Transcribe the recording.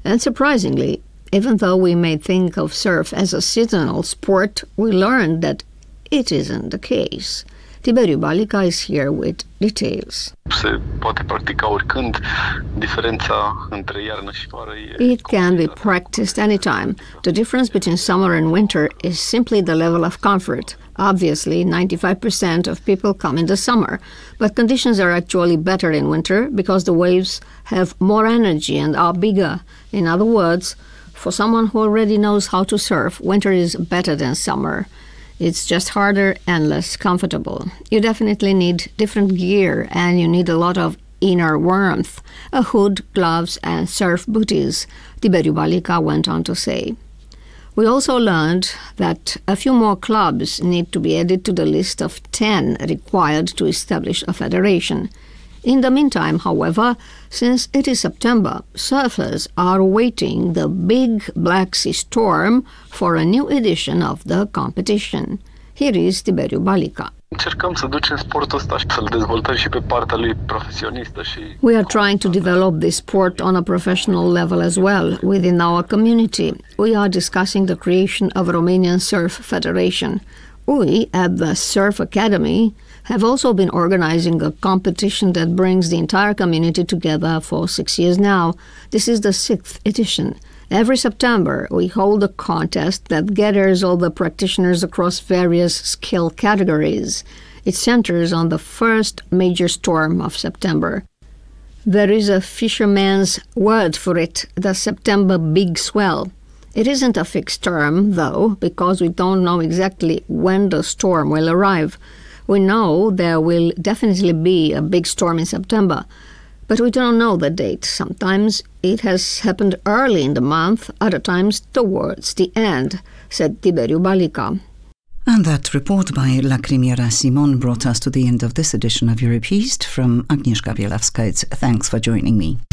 And surprisingly, even though we may think of surf as a seasonal sport, we learned that it isn't the case. Tiberiu Balica is here with details. It can be practiced anytime. The difference between summer and winter is simply the level of comfort. Obviously, 95% of people come in the summer, but conditions are actually better in winter because the waves have more energy and are bigger. In other words, for someone who already knows how to surf, winter is better than summer. It's just harder and less comfortable. You definitely need different gear and you need a lot of inner warmth, a hood, gloves and surf booties, Tiberiu Balica went on to say. We also learned that a few more clubs need to be added to the list of 10 required to establish a federation. In the meantime, however, since it is September, surfers are awaiting the big Black Sea storm for a new edition of the competition. Here is Tiberiu Balica. We are trying to develop this sport on a professional level as well within our community. We are discussing the creation of a Romanian Surf Federation. We, at the Surf Academy, have also been organizing a competition that brings the entire community together for 6 years now. This is the 6th edition. Every September, we hold a contest that gathers all the practitioners across various skill categories. It centers on the first major storm of September. There is a fisherman's word for it, the September big swell. It isn't a fixed term, though, because we don't know exactly when the storm will arrive. We know there will definitely be a big storm in September, but we don't know the date. Sometimes it has happened early in the month, other times towards the end, said Tiberiu Balica. And that report by Lacrimiera Simon brought us to the end of this edition of Europe East. From Agnieszka Bielawska, it's thanks for joining me.